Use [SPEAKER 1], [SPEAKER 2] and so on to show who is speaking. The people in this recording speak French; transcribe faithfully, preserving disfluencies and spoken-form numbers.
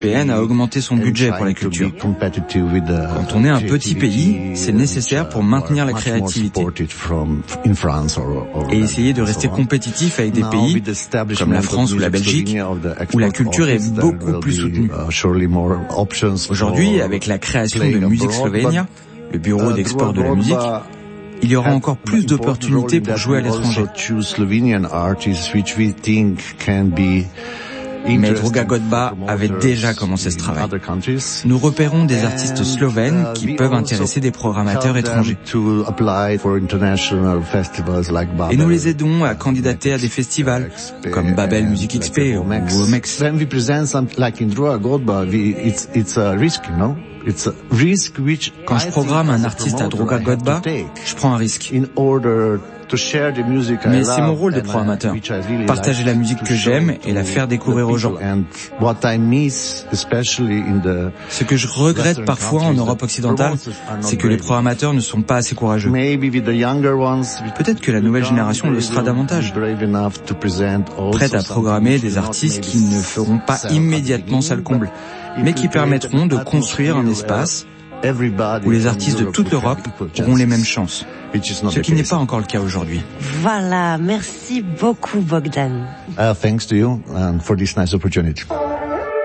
[SPEAKER 1] européenne a augmenté son budget pour la culture. Quand on est un petit pays, c'est nécessaire pour maintenir la créativité et essayer de rester compétitif avec des pays comme la France ou la Belgique, où la culture est beaucoup plus soutenue. Aujourd'hui, avec la création de Music Slovenia, le bureau d'export de la musique, il y aura encore plus d'opportunités pour jouer à l'étranger. Mais Druga Godba avait déjà commencé ce travail. Nous repérons des artistes slovènes qui peuvent intéresser des programmateurs étrangers. Et nous les aidons à candidater à des festivals, comme Babel Music X P ou Omex. Quand je programme un artiste à Druga Godba, je prends un risque. Mais c'est mon rôle de programmateur, partager la musique que j'aime et la faire découvrir aux gens. Ce que je regrette parfois en Europe occidentale, c'est que les programmateurs ne sont pas assez courageux. Peut-être que la nouvelle génération le sera davantage, prête à programmer des artistes qui ne feront pas immédiatement salle comble, mais qui permettront de construire un espace où les artistes de toute l'Europe auront les mêmes chances, ce qui n'est pas encore le cas aujourd'hui.
[SPEAKER 2] Voilà, merci beaucoup Bogdan.
[SPEAKER 3] Uh, thanks to you and for this nice opportunity.